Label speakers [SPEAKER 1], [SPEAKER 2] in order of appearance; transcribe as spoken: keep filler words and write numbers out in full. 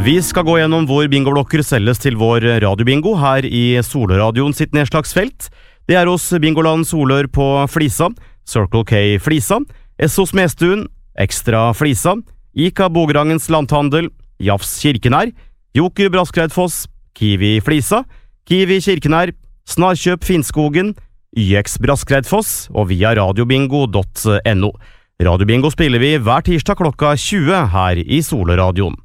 [SPEAKER 1] Vi skal gå gjennom hvor bingoblokker selges til vår radiobingo her i Solradioen sitt nedslagsfelt. Det er hos Bingoland Solør på Flisa, Circle K Flisa, Essos Mestuen, Ekstra Flisa, Ica Bogerangens Landhandel, Jafs Kirkenær, Joker Braskreidfoss, Kiwi Flisa, Kiwi Kirkenær, Snarkjøp Finnskogen, Y X Braskreidfoss og via radiobingo punktum no. Radiobingo spiller vi hver tirsdag klokka tjue her i Solradioen.